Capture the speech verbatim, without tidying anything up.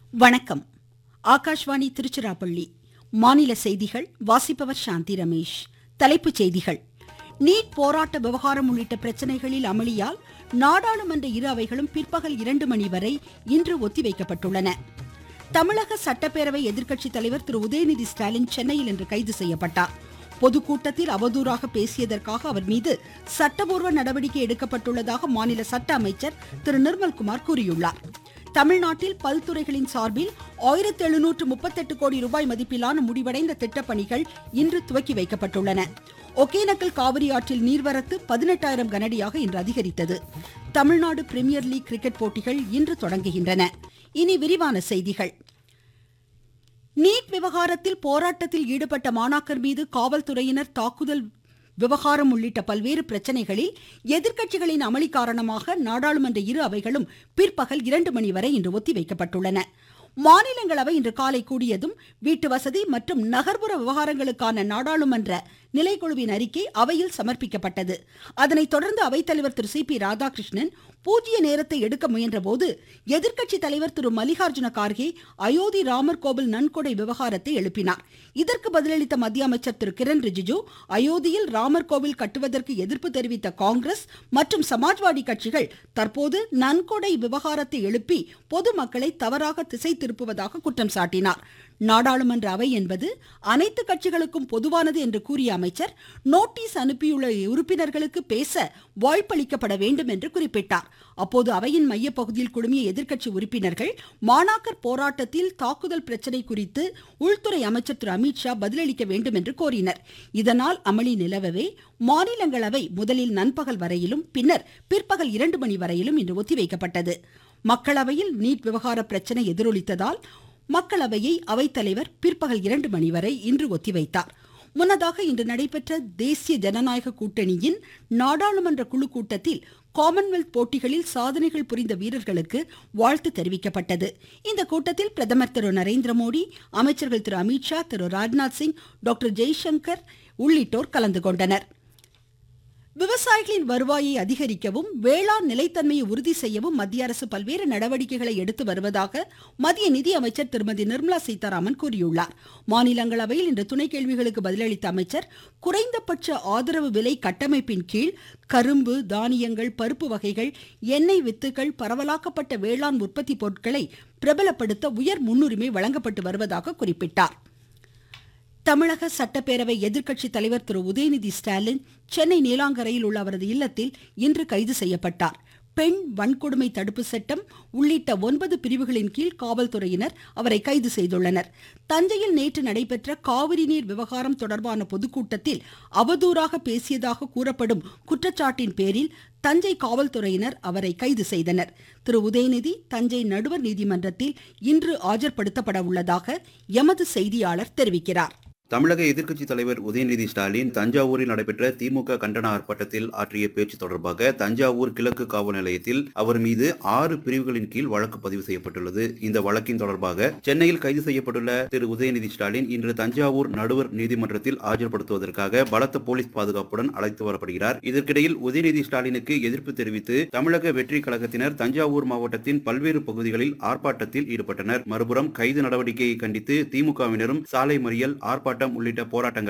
வணக்கம். ஆகாஷ்வாணி திருச்சிராப்பள்ளி. மாநில செய்திகள் வாசிப்பவர் சாந்தி ரமேஷ். தலைப்புச் செய்திகள். நீட் போராட்ட விவகாரம் உள்ளிட்ட பிரச்சனைகளில் அமளியால் நாடாளுமன்ற இரு அவைகளும் பிற்பகல் இரண்டு மணி வரை இன்று ஒத்திவைக்கப்பட்டுள்ளன. தமிழக சட்டப்பேரவை எதிர்க்கட்சித் தலைவர் திரு உதயநிதி ஸ்டாலின் சென்னையில் இன்று கைது செய்யப்பட்டார். பொதுக்கூட்டத்தில் அவதூறாக பேசியதற்காக அவர் மீது சட்டபூர்வ நடவடிக்கை எடுக்கப்பட்டுள்ளதாக மாநில சட்ட அமைச்சர் திரு நிர்மல்குமார் கூறியுள்ளார். தமிழ்நாட்டில் பல்துறைகளின் சார்பில் ஆயிரத்தி எழுநூற்று முப்பத்தெட்டு கோடி ரூபாய் மதிப்பிலான முடிவடைந்த திட்டப்பணிகள் இன்று துவக்கி வைக்கப்பட்டுள்ளன. ஒகேனக்கல் காவிரி ஆற்றில் நீர்வரத்து பதினெட்டாயிரம் கனஅடியாக இன்று அதிகரித்தது. தமிழ்நாடு பிரீமியர் லீக் கிரிக்கெட் போட்டிகள் இன்று தொடங்குகின்றன. இனி விரிவான செய்திகள். நீட் விவகாரத்தில் போராட்டத்தில் ஈடுபட்ட மாணாக்கர் மீது காவல்துறையினர் தாக்குதல் விவகாரம் உள்ளிட்ட பல்வேறு பிரச்சனைகளில் எதிர்க்கட்சிகளின் அமளி காரணமாக நாடாளுமன்ற இரு அவைகளும் பிற்பகல் இரண்டு மணி வரை இன்று ஒத்திவைக்கப்பட்டுள்ளன. மாநிலங்களவை இன்று காலை கூடியதும் வீட்டு வசதி மற்றும் நகர்ப்புற விவகாரங்களுக்கான நாடாளுமன்ற நிலைக்குழுவின் அறிக்கை அவையில் சமர்ப்பிக்கப்பட்டது. அதனைத் தொடர்ந்து அவைத்தலைவர் திரு சி பி ராதாகிருஷ்ணன் பூஜ்ய நேரத்தை எடுக்க முயன்ற போது எதிர்க்கட்சி தலைவர் திரு மல்லிகார்ஜுன கார்கே அயோத்தி ராமர் கோவில் நன்கொடை விவகாரத்தை எழுப்பினார். இதற்கு பதிலளித்த மத்திய அமைச்சர் திரு கிரண் ரிஜிஜு, அயோத்தியில் ராமர் கோவில் கட்டுவதற்கு எதிர்ப்பு தெரிவித்த காங்கிரஸ் மற்றும் சமாஜ்வாடி கட்சிகள் தற்போது நன்கொடை விவகாரத்தை எழுப்பி பொதுமக்களை தவறாக திசை திருப்புவதாக குற்றம் சாட்டினார். நாடாளுமன்ற அவை என்பது அனைத்து கட்சிகளுக்கும் பொதுவானது என்று கூறிய அமைச்சர், நோட்டீஸ் அனுப்பியுள்ள உறுப்பினர்களுக்கு பேச வாய்ப்பளிக்கப்பட வேண்டும் என்று குறிப்பிட்டார். அப்போது அவையின் மையப்பகுதியில் குழுமிய எதிர்க்கட்சி உறுப்பினர்கள் மாணாக்கர் போராட்டத்தில் தாக்குதல் பிரச்சனை குறித்து உள்துறை அமைச்சர் திரு அமித்ஷா பதிலளிக்க வேண்டும் என்று கோரினர். இதனால் அமளி நிலவவே மாநிலங்களவை முதலில் நண்பகல் வரையிலும் பின்னர் பிற்பகல் இரண்டு மணி வரையிலும் இன்று ஒத்திவைக்கப்பட்டது. மக்களவையில் நீட் விவகார பிரச்சனை எதிரொலித்ததால் மக்களவையை அவைத்தலைவர் பிற்பகல் இரண்டு மணி வரை இன்று ஒத்திவைத்தார். முன்னதாக இன்று நடைபெற்ற தேசிய ஜனநாயக கூட்டணியின் நாடாளுமன்ற குழு கூட்டத்தில் காமன்வெல்த் போட்டிகளில் சாதனைகள் புரிந்த வீரர்களுக்கு வாழ்த்து தெரிவிக்கப்பட்டது. இந்த கூட்டத்தில் பிரதமர் திரு நரேந்திர மோடி, அமைச்சர்கள் திரு அமித்ஷா, திரு ராஜ்நாத் சிங், டாக்டர் ஜெய்சங்கர் உள்ளிட்டோர் கலந்து கொண்டனர். விவசாயிகளின் வருவாயை அதிகரிக்கவும் வேளாண் நிலைத்தன்மையை உறுதி செய்யவும் மத்திய அரசு பல்வேறு நடவடிக்கைகளை எடுத்து வருவதாக மத்திய நிதி அமைச்சர் திருமதி நிர்மலா சீதாராமன் கூறியுள்ளார். மாநிலங்களவையில் இன்று துணை கேள்விகளுக்கு பதிலளித்த அமைச்சர், குறைந்தபட்ச ஆதரவு விலை கட்டமைப்பின் கீழ் கரும்பு, தானியங்கள், பருப்பு வகைகள், எண்ணெய் வித்துகள், பரவலாக்கப்பட்ட வேளாண் உற்பத்தி பொருட்களை பிரபலப்படுத்த உயர் முன்னுரிமை வழங்கப்பட்டு வருவதாக குறிப்பிட்டார். தமிழக சட்டப்பேரவை எதிர்க்கட்சி தலைவர் திரு உதயநிதி ஸ்டாலின் சென்னை நீலாங்கரையில் உள்ள அவரது இல்லத்தில் இன்று கைது செய்யப்பட்டார். பெண் வன்கொடுமை தடுப்பு சட்டம் உள்ளிட்ட ஒன்பது பிரிவுகளின் கீழ் காவல்துறையினர் அவரை கைது செய்துள்ளனர். தஞ்சையில் நேற்று நடைபெற்ற காவிரி நீர் விவகாரம் தொடர்பான பொதுக்கூட்டத்தில் அவதூறாக பேசியதாக கூறப்படும் குற்றச்சாட்டின் பேரில் தஞ்சை காவல்துறையினர் அவரை கைது செய்தனர். திரு உதயநிதி தஞ்சை நடுவர் நீதிமன்றத்தில் இன்று ஆஜர்படுத்தப்பட உள்ளதாக எமது செய்தியாளர் தெரிவிக்கிறார். தமிழக எதிர்க்கட்சித் தலைவர் உதயநிதி ஸ்டாலின் தஞ்சாவூரில் நடைபெற்ற திமுக கண்டன ஆர்ப்பாட்டத்தில் ஆற்றிய பேச்சு தொடர்பாக தஞ்சாவூர் கிழக்கு காவல் நிலையத்தில் அவர் மீது ஆறு பிரிவுகளின் கீழ் வழக்கு பதிவு செய்யப்பட்டுள்ளது. இந்த வழக்கின் தொடர்பாக சென்னையில் கைது செய்யப்பட்டுள்ள திரு உதயநிதி ஸ்டாலின் இன்று தஞ்சாவூர் நடுவர் நீதிமன்றத்தில் ஆஜர்படுத்துவதற்காக பலத்த போலீஸ் பாதுகாப்புடன் அழைத்து வரப்படுகிறார். இதற்கிடையில் உதயநிதி ஸ்டாலினுக்கு எதிர்ப்பு தெரிவித்து தமிழக வெற்றி கழகத்தினர் தஞ்சாவூர் மாவட்டத்தின் பல்வேறு பகுதிகளில் ஆர்ப்பாட்டத்தில் ஈடுபட்டனர். மறுபுறம் கைது நடவடிக்கையை கண்டித்து திமுகவினரும் சாலை மறியல், ஆர்ப்பாட்டம் உள்ளிட்ட போராட்டங்களை